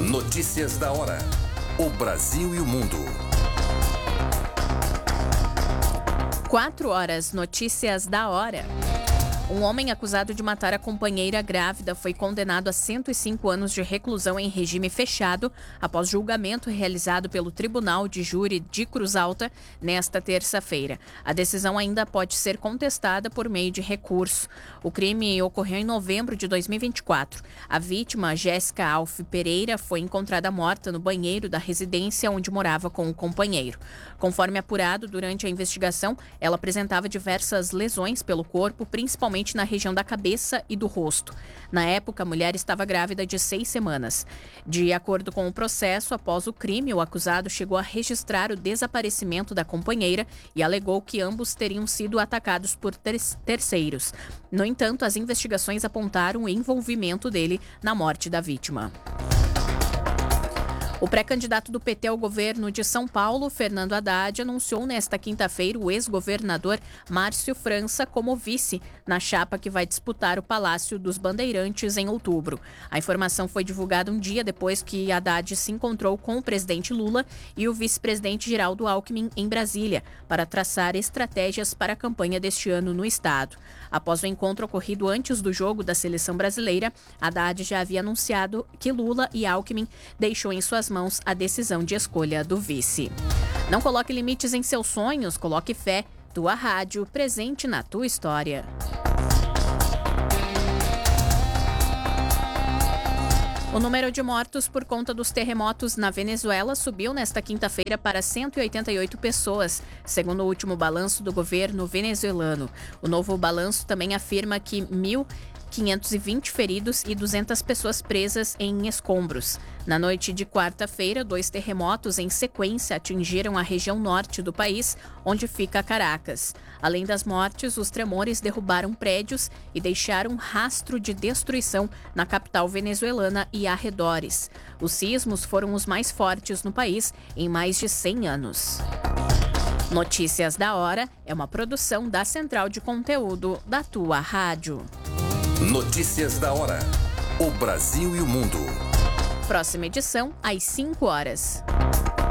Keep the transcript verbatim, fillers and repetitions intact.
Notícias da hora. O Brasil e o mundo. Quatro horas, notícias da hora. Um homem acusado de matar a companheira grávida foi condenado a cento e cinco anos de reclusão em regime fechado após julgamento realizado pelo Tribunal de Júri de Cruz Alta nesta terça-feira. A decisão ainda pode ser contestada por meio de recurso. O crime ocorreu em novembro de dois mil e vinte e quatro. A vítima, Jéssica Alf Pereira, foi encontrada morta no banheiro da residência onde morava com o companheiro. Conforme apurado durante a investigação, ela apresentava diversas lesões pelo corpo, principalmente na região da cabeça e do rosto. Na época, a mulher estava grávida de seis semanas. De acordo com o processo, após o crime, o acusado chegou a registrar o desaparecimento da companheira e alegou que ambos teriam sido atacados por ter- terceiros. No entanto, as investigações apontaram o envolvimento dele na morte da vítima. O pré-candidato do P T ao governo de São Paulo, Fernando Haddad, anunciou nesta quinta-feira o ex-governador Márcio França como vice na chapa que vai disputar o Palácio dos Bandeirantes em outubro. A informação foi divulgada um dia depois que Haddad se encontrou com o presidente Lula e o vice-presidente Geraldo Alckmin em Brasília para traçar estratégias para a campanha deste ano no estado. Após o encontro ocorrido antes do jogo da seleção brasileira, Haddad já havia anunciado que Lula e Alckmin deixou em suas mãos a decisão de escolha do vice. Não coloque limites em seus sonhos, coloque fé. Tua rádio, presente na tua história. O número de mortos por conta dos terremotos na Venezuela subiu nesta quinta-feira para cento e oitenta e oito pessoas, segundo o último balanço do governo venezuelano. O novo balanço também afirma que mil quinhentos e vinte feridos e duzentas pessoas presas em escombros. Na noite de quarta-feira, dois terremotos em sequência atingiram a região norte do país, onde fica Caracas. Além das mortes, os tremores derrubaram prédios e deixaram rastro de destruição na capital venezuelana e arredores. Os sismos foram os mais fortes no país em mais de cem anos. Notícias da Hora é uma produção da Central de Conteúdo da Tua Rádio. Notícias da hora. O Brasil e o mundo. Próxima edição, às cinco horas.